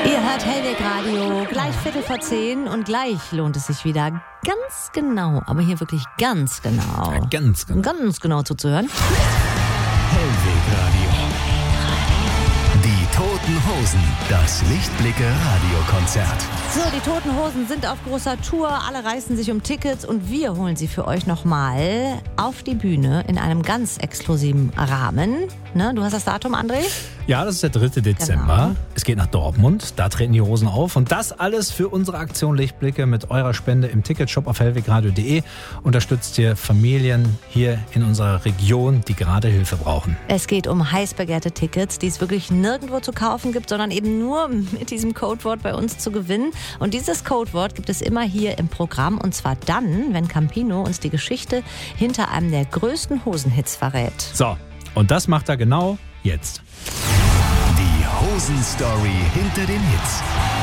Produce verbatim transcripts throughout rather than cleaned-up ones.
Ihr hört Hellweg Radio, gleich Viertel vor zehn und gleich lohnt es sich wieder ganz genau, aber hier wirklich ganz genau, ja, ganz genau, ganz genau zuzuhören. Hellweg Radio. Die Toten Hosen, das Lichtblicke-Radiokonzert. So, die Toten Hosen sind auf großer Tour, alle reißen sich um Tickets und wir holen sie für euch nochmal auf die Bühne in einem ganz exklusiven Rahmen. Ne, du hast das Datum, André? Ja, das ist der dritte Dezember. Genau. Es geht nach Dortmund, da treten die Hosen auf. Und das alles für unsere Aktion Lichtblicke mit eurer Spende im Ticketshop auf hellwegradio punkt de. Unterstützt ihr Familien hier in unserer Region, die gerade Hilfe brauchen. Es geht um heiß begehrte Tickets, die es wirklich nirgendwo zu kaufen gibt, sondern eben nur mit diesem Codewort bei uns zu gewinnen. Und dieses Codewort gibt es immer hier im Programm. Und zwar dann, wenn Campino uns die Geschichte hinter einem der größten Hosenhits verrät. So, und das macht er genau jetzt. Die Hosen-Story hinter den Hits.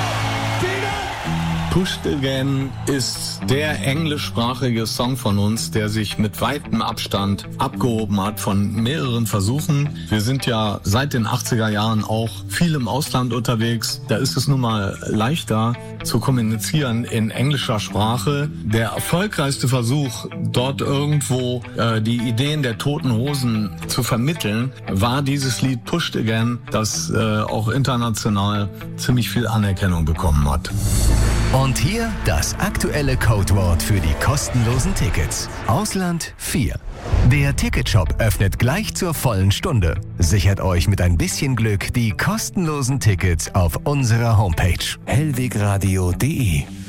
Pushed Again ist der englischsprachige Song von uns, der sich mit weitem Abstand abgehoben hat von mehreren Versuchen. Wir sind ja seit den achtziger Jahren auch viel im Ausland unterwegs. Da ist es nun mal leichter zu kommunizieren in englischer Sprache. Der erfolgreichste Versuch, dort irgendwo äh, die Ideen der Toten Hosen zu vermitteln, war dieses Lied Pushed Again, das äh, auch international ziemlich viel Anerkennung bekommen hat. Und hier das aktuelle Codewort für die kostenlosen Tickets. Ausland vier. Der Ticketshop öffnet gleich zur vollen Stunde. Sichert euch mit ein bisschen Glück die kostenlosen Tickets auf unserer Homepage hellwegradio punkt de.